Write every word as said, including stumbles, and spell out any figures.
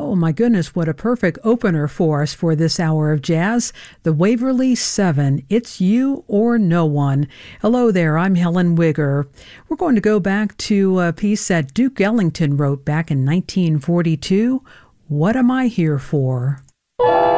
Oh my goodness, what a perfect opener for us for this hour of jazz. The Waverly Seven, It's You or No One. Hello there, I'm Helen Wigger. We're going to go back to a piece that Duke Ellington wrote back in nineteen forty-two, What Am I Here For?